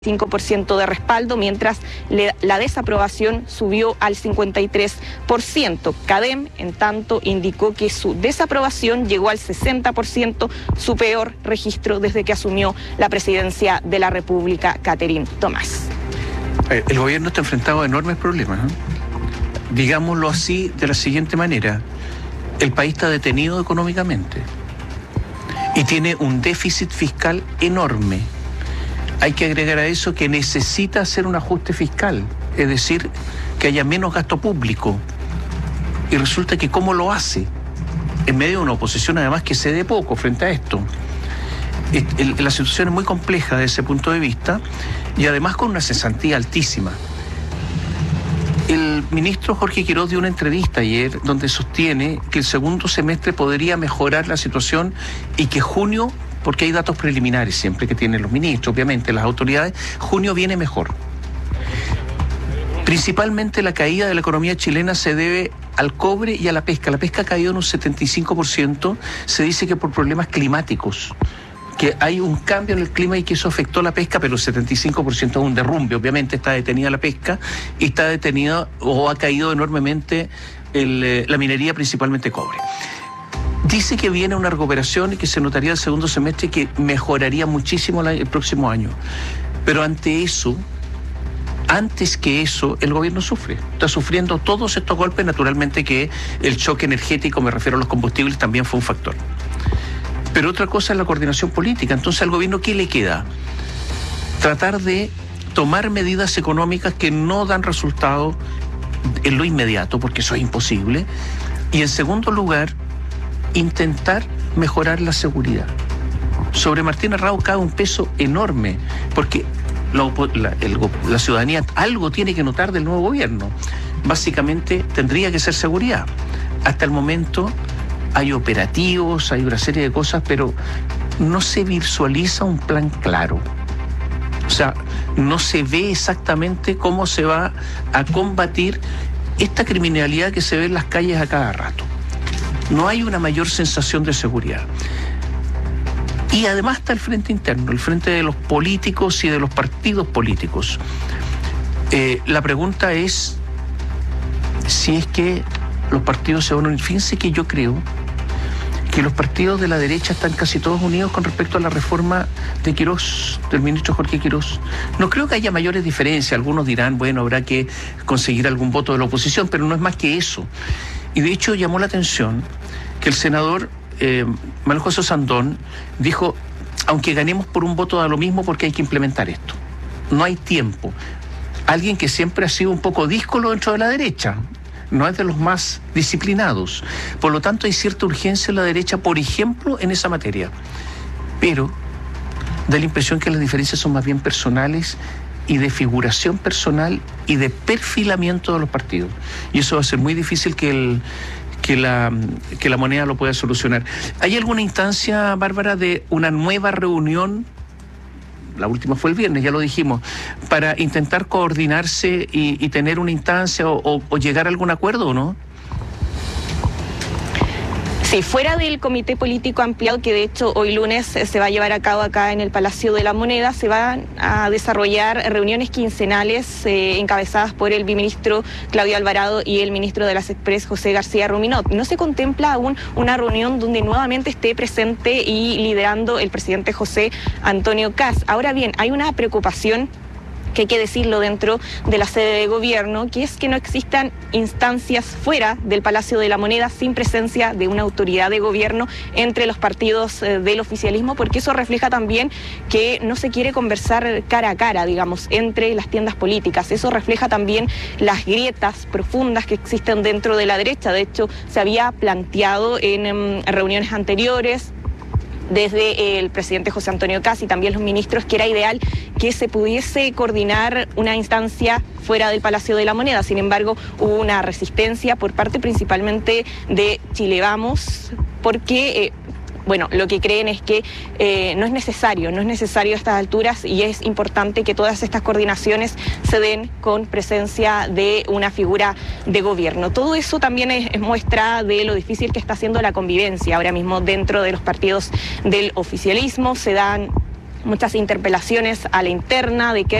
5% de respaldo, mientras la desaprobación subió al 53%. CADEM, en tanto, indicó que su desaprobación llegó al 60%, su peor registro desde que asumió la presidencia de la República, Catherine Tomás. El gobierno está enfrentado a enormes problemas, ¿no? Digámoslo así de la siguiente manera: el país está detenido económicamente y tiene un déficit fiscal enorme. Hay que agregar a eso que necesita hacer un ajuste fiscal, es decir, que haya menos gasto público. Y resulta que ¿cómo lo hace? En medio de una oposición además que cede poco frente a esto. La situación es muy compleja desde ese punto de vista y además con una cesantía altísima. El ministro Jorge Quiroz dio una entrevista ayer donde sostiene que el segundo semestre podría mejorar la situación y que junio, porque hay datos preliminares siempre que tienen los ministros, obviamente las autoridades, junio viene mejor. Principalmente la caída de la economía chilena se debe al cobre y a la pesca. La pesca ha caído en un 75%, se dice que por problemas climáticos, que hay un cambio en el clima y que eso afectó la pesca, pero el 75% es un derrumbe. Obviamente está detenida la pesca y está detenida o ha caído enormemente la minería, principalmente cobre. Dice que viene una recuperación y que se notaría el segundo semestre y que mejoraría muchísimo el próximo año. Pero ante eso, antes que eso, el gobierno sufre. Está sufriendo todos estos golpes, naturalmente que el choque energético, me refiero a los combustibles, también fue un factor. Pero otra cosa es la coordinación política. Entonces, ¿al gobierno qué le queda? Tratar de tomar medidas económicas que no dan resultado en lo inmediato, porque eso es imposible. Y en segundo lugar, intentar mejorar la seguridad. Sobre Martín Arrau cae un peso enorme, porque la ciudadanía algo tiene que notar del nuevo gobierno. Básicamente tendría que ser seguridad. Hasta el momento hay operativos, hay una serie de cosas, pero no se visualiza un plan claro. O sea, no se ve exactamente cómo se va a combatir esta criminalidad que se ve en las calles a cada rato. No hay una mayor sensación de seguridad. Y además está el frente interno, el frente de los políticos y de los partidos políticos. La pregunta es si es que los partidos se van a unir. Fíjense que yo creo que los partidos de la derecha están casi todos unidos con respecto a la reforma de Quiroz, del ministro Jorge Quiroz. No creo que haya mayores diferencias. Algunos dirán, bueno, habrá que conseguir algún voto de la oposición, pero no es más que eso. Y de hecho llamó la atención que el senador Manuel José Sandón dijo, aunque ganemos por un voto da lo mismo porque hay que implementar esto. No hay tiempo. Alguien que siempre ha sido un poco díscolo dentro de la derecha, no es de los más disciplinados. Por lo tanto, hay cierta urgencia en la derecha, por ejemplo, en esa materia. Pero da la impresión que las diferencias son más bien personales y de figuración personal y de perfilamiento de los partidos. Y eso va a ser muy difícil que la moneda lo pueda solucionar. ¿Hay alguna instancia, Bárbara, de una nueva reunión? La última fue el viernes, ya lo dijimos, para intentar coordinarse y tener una instancia o llegar a algún acuerdo, ¿o no? Sí, fuera del comité político ampliado, que de hecho hoy lunes se va a llevar a cabo acá en el Palacio de la Moneda, se van a desarrollar reuniones quincenales encabezadas por el viceministro Claudio Alvarado y el ministro de las Express, José García Ruminot. No se contempla aún una reunión donde nuevamente esté presente y liderando el presidente José Antonio Kast. Ahora bien, hay una preocupación que hay que decirlo dentro de la sede de gobierno, que es que no existan instancias fuera del Palacio de la Moneda sin presencia de una autoridad de gobierno entre los partidos del oficialismo, porque eso refleja también que no se quiere conversar cara a cara, digamos, entre las tiendas políticas. Eso refleja también las grietas profundas que existen dentro de la derecha. De hecho, se había planteado en reuniones anteriores desde el presidente José Antonio Kast y también los ministros, que era ideal que se pudiese coordinar una instancia fuera del Palacio de la Moneda. Sin embargo, hubo una resistencia por parte principalmente de Chile Vamos, porque bueno, lo que creen es que no es necesario a estas alturas, y es importante que todas estas coordinaciones se den con presencia de una figura de gobierno. Todo eso también es muestra de lo difícil que está siendo la convivencia ahora mismo dentro de los partidos del oficialismo. Se dan muchas interpelaciones a la interna de qué